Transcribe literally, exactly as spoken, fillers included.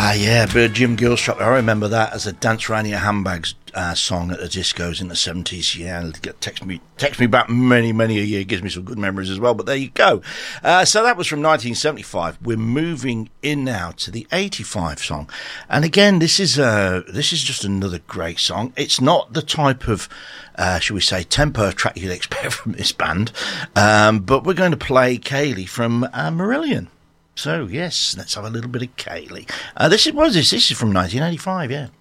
Ah, yeah, but Jim Gilstrap. I remember that as a Dance Around Your Handbags uh, song at the discos in the seventies. Yeah, text me, text me back many, many a year. Gives me some good memories as well. But there you go. Uh, so that was from nineteen seventy-five. We're moving in now to the eighty-five song, and again, this is uh, this is just another great song. It's not the type of Uh, shall we say, tempo track you'd expect from this band. Um, but we're going to play Kayleigh from uh, Marillion. So, yes, let's have a little bit of Kayleigh. Uh, this is, what is this? This is from nineteen eighty-five, yeah.